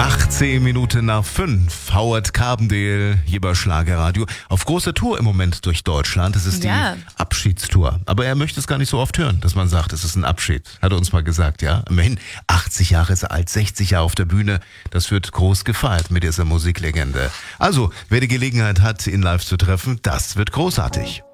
18 Minuten nach 5. Howard Carbendale hier bei Schlagerradio. Auf großer Tour im Moment durch Deutschland. Es ist die Abschiedstour. Aber er möchte es gar nicht so oft hören, dass man sagt, es ist ein Abschied. Hat er uns mal gesagt, ja. Immerhin 80 Jahre ist er alt, 60 Jahre auf der Bühne. Das wird groß gefeiert mit dieser Musiklegende. Also, wer die Gelegenheit hat, ihn live zu treffen, das wird großartig.